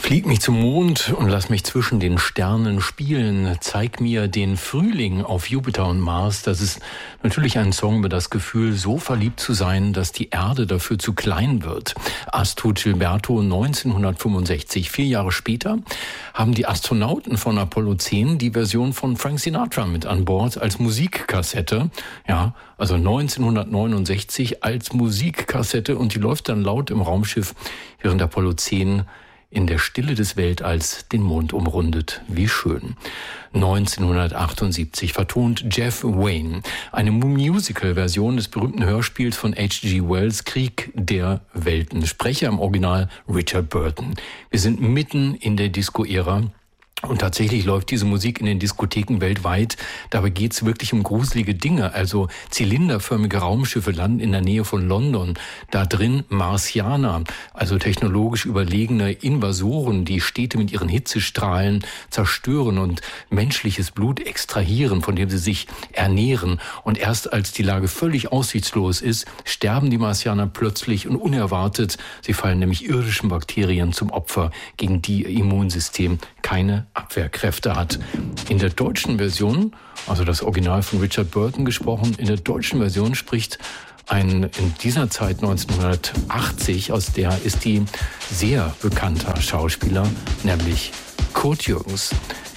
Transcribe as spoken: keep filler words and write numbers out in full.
Flieg mich zum Mond und lass mich zwischen den Sternen spielen. Zeig mir den Frühling auf Jupiter und Mars. Das ist natürlich ein Song über das Gefühl, so verliebt zu sein, dass die Erde dafür zu klein wird. Astrud Gilberto neunzehnhundertfünfundsechzig. Vier Jahre später haben die Astronauten von Apollo zehn die Version von Frank Sinatra mit an Bord als Musikkassette. Ja, also neunzehnhundertneunundsechzig als Musikkassette, und die läuft dann laut im Raumschiff, während Apollo zehn in der Stille des Weltalls den Mond umrundet. Wie schön. neunzehnhundertachtundsiebzig vertont Jeff Wayne eine Musical-Version des berühmten Hörspiels von H G Wells Krieg der Welten. Sprecher im Original Richard Burton. Wir sind mitten in der Disco-Ära. Und tatsächlich läuft diese Musik in den Diskotheken weltweit. Dabei geht's wirklich um gruselige Dinge. Also zylinderförmige Raumschiffe landen in der Nähe von London. Da drin Marsianer, also technologisch überlegene Invasoren, die Städte mit ihren Hitzestrahlen zerstören und menschliches Blut extrahieren, von dem sie sich ernähren. Und erst als die Lage völlig aussichtslos ist, sterben die Marsianer plötzlich und unerwartet. Sie fallen nämlich irdischen Bakterien zum Opfer, gegen die ihr Immunsystem keine Abwehrkräfte hat. In der deutschen Version, also das Original von Richard Burton gesprochen, in der deutschen Version spricht ein in dieser Zeit neunzehnhundertachtzig, aus der ist die sehr bekannter Schauspieler, nämlich Kurt Jürgens.